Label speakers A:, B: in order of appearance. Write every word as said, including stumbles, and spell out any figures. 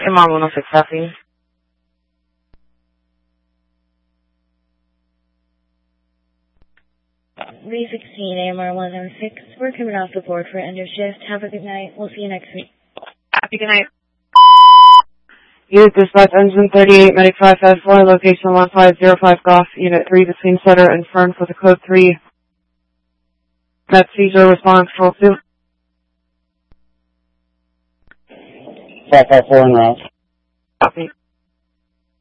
A: Mom one oh six, copy.
B: V sixteen A M R one oh six, we're coming off the board for end of shift. Have a good night. We'll see you next week.
A: Happy good night.
C: Unit dispatch engine thirty-eight, medic five five four, location one five zero five Golf, unit three between Sutter and Fern for the code three. Met seizure response, control two.
D: five five four en route.